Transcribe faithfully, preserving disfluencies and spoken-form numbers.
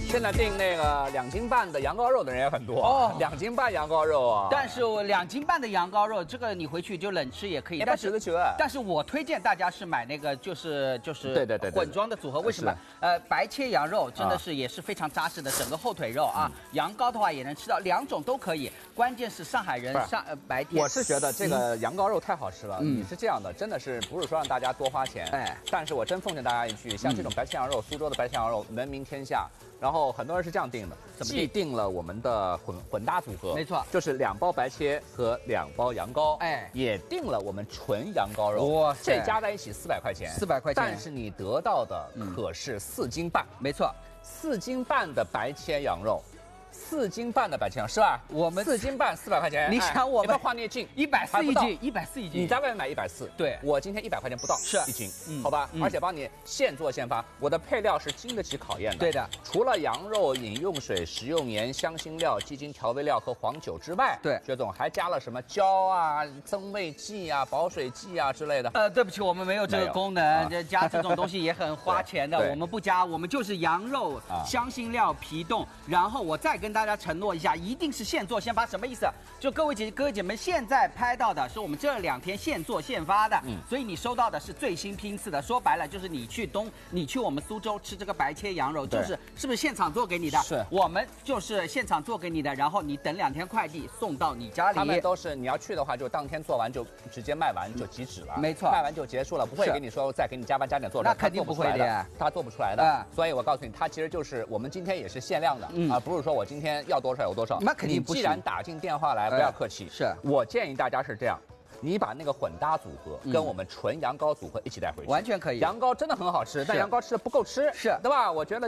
现在订那个两斤半的羊羔肉的人也很多哦， 两斤半羊羔肉啊。 但是我两斤半的羊羔肉，这个你回去就冷吃也可以。但是但是我推荐大家是买那个就是就是对对对混装的组合。为什么？呃，白切羊肉真的是也是非常扎实的，整个后腿肉啊，羊羔的话也能吃到，两种都可以。关键是上海人上呃白天。 我是觉得这个羊羔肉太好吃了。你是这样的，真的是不是说让大家多花钱？哎，但是我真奉劝大家一句，像这种白切羊肉，苏州的白切羊肉闻名天下。然后很多人是这样定的，既定了我们的混混搭组合， 没错， 就是两包白切和两包羊羔，哎，也定了我们纯羊羔肉，哇，这加在一起四百块钱， 四百块钱， 但是你得到的可是四斤半， 没错， 四斤半的白切羊肉。四斤半的白切羊是吧？ 我们四斤半四百块钱， 你想我们画面近一百四一斤，一百四一斤， 你在外面买一百四，对我今天一百块钱不到， 是一斤，好吧？而且帮你现做现发，我的配料是经得起考验的。 对的， 除了羊肉、饮用水、食用盐、香辛料、鸡精调味料和黄酒之外， 对， 薛总还加了什么椒啊、增味剂啊、保水剂啊之类的。 呃，对不起，我们没有这个功能，这加这种东西也很花钱的，我们不加，我们就是羊肉、香辛料、皮冻，然后我再跟大家承诺一下。一定是现做现发，什么意思？就各位姐姐、各位姐们，现在拍到的是我们这两天现做现发的，嗯，所以你收到的是最新批次的。说白了，就是你去东，你去我们苏州吃这个白切羊肉，就是是不是现场做给你的？是，我们就是现场做给你的，然后你等两天快递送到你家里。 他们都是你要去的话，就当天做完就直接卖完就即止了， 没错， 卖完就结束了，不会给你说再给你加班加点做， 那肯定不会的呀， 他做不出来的。所以我告诉你，他其实就是我们今天也是限量的，而不是说我今天要多少有多少。 那肯定不是。 既然打进电话来，不要客气。 是我建议大家是这样，你把那个混搭组合跟我们纯羊羔组合一起带回去， 完全可以。 羊羔真的很好吃，但羊羔吃的不够吃， 是对吧？我觉得。